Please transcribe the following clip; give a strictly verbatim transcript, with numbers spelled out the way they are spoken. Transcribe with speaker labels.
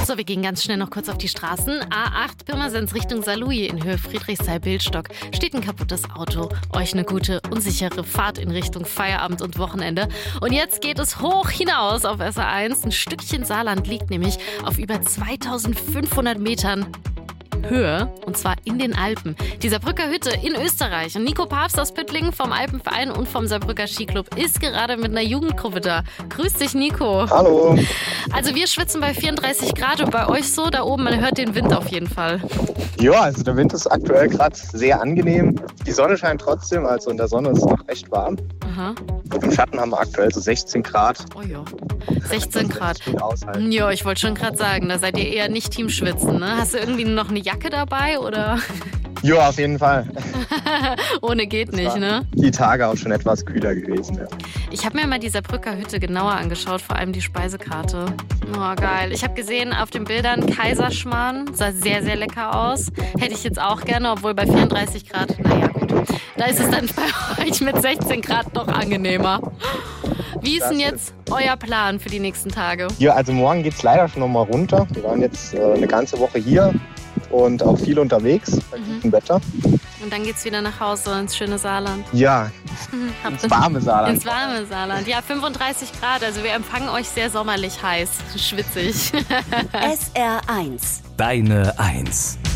Speaker 1: So, wir gehen ganz schnell noch kurz auf die Straßen. A acht Pirmasens Richtung Saarlouis in Höhe Friedrichsthal-Bildstock. Steht ein kaputtes Auto. Euch eine gute und sichere Fahrt in Richtung Feierabend und Wochenende. Und jetzt geht es hoch hinaus auf S R eins. Ein Stückchen Saarland liegt nämlich auf über zweitausendfünfhundert Metern Höhe, und zwar in den Alpen. Die Saarbrücker Hütte in Österreich. Und Nico Papst aus Püttlingen vom Alpenverein und vom Saarbrücker Skiclub ist gerade mit einer Jugendgruppe da. Grüß dich, Nico.
Speaker 2: Hallo.
Speaker 1: Also wir schwitzen bei vierunddreißig Grad und bei euch so, da oben, man hört den Wind auf jeden Fall.
Speaker 2: Ja, also der Wind ist aktuell gerade sehr angenehm. Die Sonne scheint trotzdem, also in der Sonne ist es noch recht warm.
Speaker 1: Aha.
Speaker 2: Im Schatten haben wir aktuell so sechzehn Grad.
Speaker 1: Oh ja, sechzehn Grad.
Speaker 2: Gut aushalten.
Speaker 1: Ja, ich wollte schon gerade sagen, da seid ihr eher nicht Team Schwitzen, ne? Hast du irgendwie noch eine Jacke dabei, oder?
Speaker 2: Ja, auf jeden Fall.
Speaker 1: Ohne geht nicht, ne?
Speaker 2: Die Tage auch schon etwas kühler gewesen, ja.
Speaker 1: Ich habe mir mal die Saarbrücker Hütte genauer angeschaut, vor allem die Speisekarte. Oh, geil. Ich habe gesehen auf den Bildern Kaiserschmarrn, sah sehr, sehr lecker aus. Hätte ich jetzt auch gerne, obwohl bei vierunddreißig Grad, naja gut. Da ist es dann bei euch mit sechzehn Grad noch angenehmer. Wie ist denn jetzt euer Plan für die nächsten Tage?
Speaker 2: Ja, also morgen geht es leider schon nochmal runter. Wir waren jetzt äh, eine ganze Woche hier und auch viel unterwegs bei
Speaker 1: Mhm.
Speaker 2: gutem Wetter.
Speaker 1: Und dann geht's wieder nach Hause ins schöne Saarland.
Speaker 2: Ja,
Speaker 1: Habt
Speaker 2: ins warme Saarland.
Speaker 1: Ins warme Saarland. Ja, fünfunddreißig Grad. Also wir empfangen euch sehr sommerlich heiß. Schwitzig.
Speaker 3: S R eins.
Speaker 4: Deine Eins.